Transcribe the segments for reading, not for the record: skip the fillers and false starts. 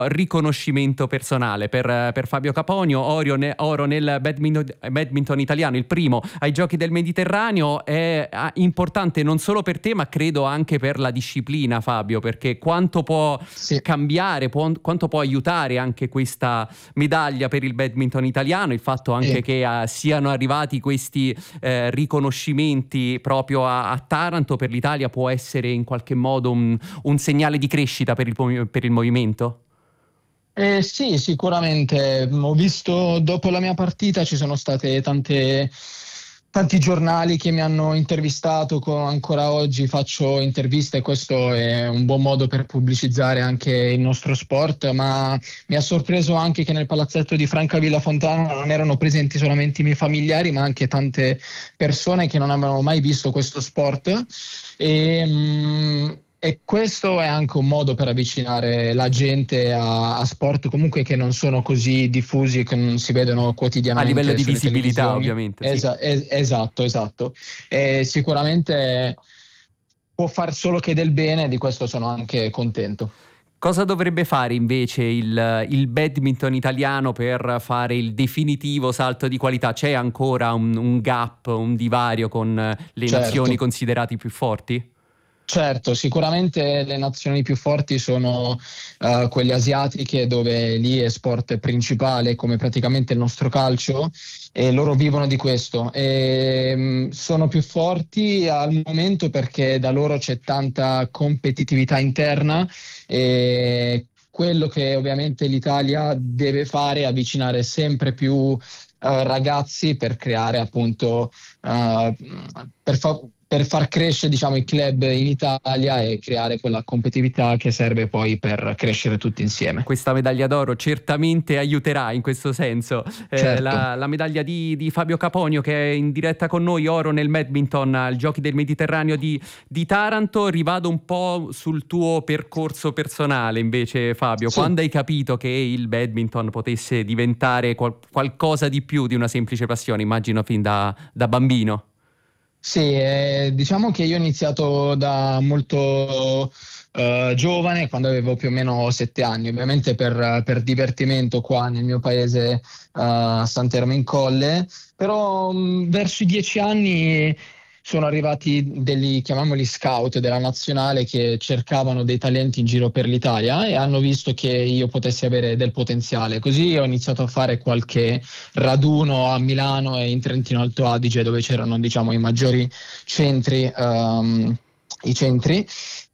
riconoscimento personale per Fabio Caponio. Oro nel badminton italiano, il primo ai Giochi del Mediterraneo. È importante non solo per te, ma credo anche per la disciplina, Fabio, perché quanto può cambiare, quanto può aiutare anche questa medaglia per il badminton italiano, il fatto anche che siano arrivati questi riconoscimenti proprio a Taranto, per l'Italia può essere in qualche modo un segnale di crescita per il movimento? Sì, sicuramente. Ho visto dopo la mia partita ci sono state tanti giornali che mi hanno intervistato, ancora oggi faccio interviste e questo è un buon modo per pubblicizzare anche il nostro sport, ma mi ha sorpreso anche che nel palazzetto di Francavilla Fontana non erano presenti solamente i miei familiari, ma anche tante persone che non avevano mai visto questo sport. E questo è anche un modo per avvicinare la gente a sport comunque che non sono così diffusi, che non si vedono quotidianamente a livello di sulle visibilità, televisioni. ovviamente. Sì. Esatto. E sicuramente può far solo che del bene, di questo sono anche contento. Cosa dovrebbe fare invece il badminton italiano per fare il definitivo salto di qualità? C'è ancora un gap, un divario con le nazioni considerate più forti? Certo, sicuramente le nazioni più forti sono quelle asiatiche, dove lì è sport principale come praticamente il nostro calcio, e loro vivono di questo. Sono più forti al momento perché da loro c'è tanta competitività interna, e quello che ovviamente l'Italia deve fare è avvicinare sempre più ragazzi per creare appunto per far crescere, diciamo, i club in Italia e creare quella competitività che serve poi per crescere tutti insieme. Questa medaglia d'oro certamente aiuterà in questo senso. Certo. La medaglia di Fabio Caponio, che è in diretta con noi, oro nel badminton ai Giochi del Mediterraneo di Taranto. Rivado un po' sul tuo percorso personale invece, Fabio. Sì. Quando hai capito che il badminton potesse diventare qualcosa di più di una semplice passione, immagino fin da bambino? Sì, diciamo che io ho iniziato da molto giovane, quando avevo più o meno 7 anni, ovviamente per divertimento qua nel mio paese, Sant'Erme in Colle, però verso i 10 anni sono arrivati chiamiamoli scout della nazionale, che cercavano dei talenti in giro per l'Italia e hanno visto che io potessi avere del potenziale. Così ho iniziato a fare qualche raduno a Milano e in Trentino Alto Adige, dove c'erano, diciamo, i maggiori centri, i centri.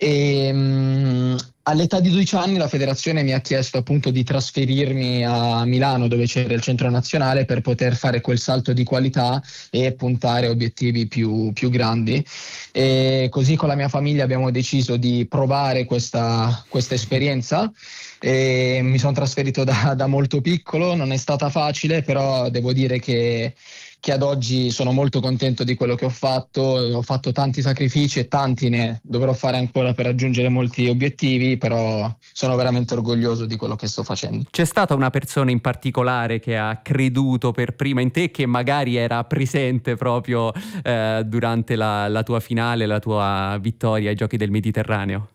All'età di 12 anni la federazione mi ha chiesto appunto di trasferirmi a Milano, dove c'era il centro nazionale, per poter fare quel salto di qualità e puntare a obiettivi più grandi. E così con la mia famiglia abbiamo deciso di provare questa esperienza. E mi sono trasferito da molto piccolo, non è stata facile, però devo dire che ad oggi sono molto contento di quello che ho fatto tanti sacrifici e tanti ne dovrò fare ancora per raggiungere molti obiettivi, però sono veramente orgoglioso di quello che sto facendo. C'è stata una persona in particolare che ha creduto per prima in te, che magari era presente proprio durante la tua finale, la tua vittoria ai Giochi del Mediterraneo?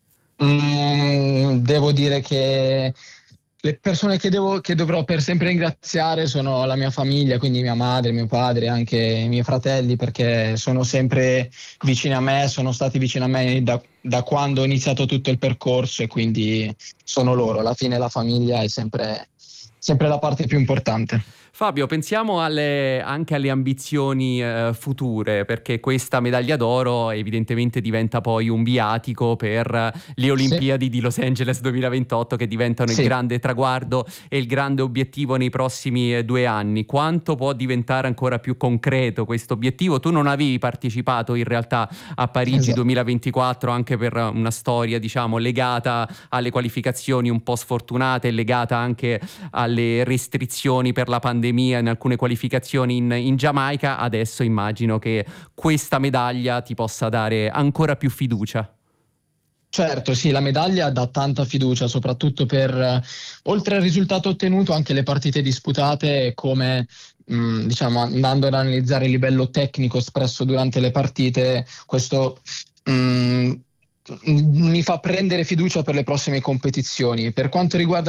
Devo dire che le persone che dovrò per sempre ringraziare sono la mia famiglia, quindi mia madre, mio padre, anche i miei fratelli, perché sono sempre vicini a me, sono stati vicini a me da quando ho iniziato tutto il percorso, e quindi sono loro. Alla fine la famiglia è sempre la parte più importante. Fabio, pensiamo anche alle ambizioni future, perché questa medaglia d'oro evidentemente diventa poi un viatico per le Olimpiadi di Los Angeles 2028, che diventano il grande traguardo e il grande obiettivo nei prossimi 2 anni. Quanto può diventare ancora più concreto questo obiettivo? Tu non avevi partecipato in realtà a Parigi 2024 anche per una storia, diciamo, legata alle qualificazioni un po' sfortunate, legata anche alle restrizioni per la pandemia in alcune qualificazioni in Giamaica. Adesso immagino che questa medaglia ti possa dare ancora più fiducia. Certo, sì, la medaglia dà tanta fiducia, soprattutto oltre al risultato ottenuto, anche le partite disputate, come diciamo, andando ad analizzare il livello tecnico espresso durante le partite. Questo mi fa prendere fiducia per le prossime competizioni. Per quanto riguarda